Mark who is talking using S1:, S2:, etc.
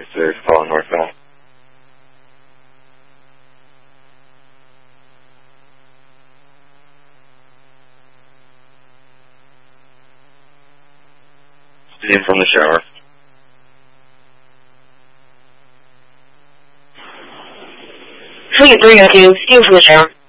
S1: 36, calling northbound. Steam from the shower.
S2: Fleet 302, steam from the shower.